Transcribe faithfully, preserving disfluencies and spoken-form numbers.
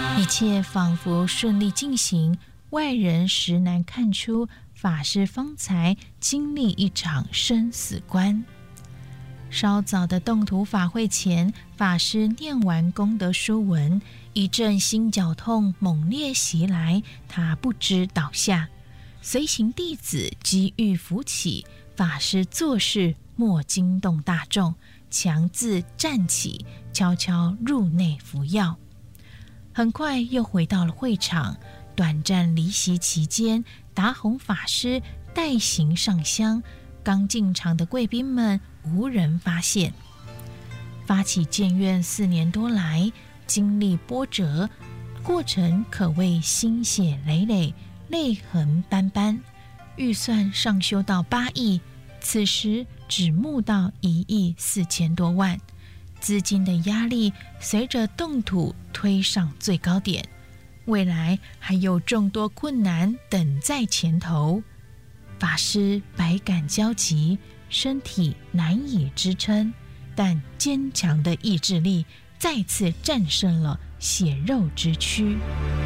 一切仿佛顺利进行，外人实难看出法师方才经历一场生死关。稍早的动土法会前，法师念完功德书文，一阵心绞痛猛烈袭来，他不知倒下。随行弟子急欲扶起，法师做事莫惊动大众，强自站起，悄悄入内服药。很快又回到了会场，短暂离席期间，达宏法师代行上香，刚进场的贵宾们无人发现。发起建院四年多来，经历波折，过程可谓心血累累，泪痕斑斑。预算上修到八亿，此时只募到一亿四千多万，资金的压力随着动土推上最高点，未来还有众多困难等在前头。法师百感交集，身体难以支撑，但坚强的意志力再次战胜了血肉之躯。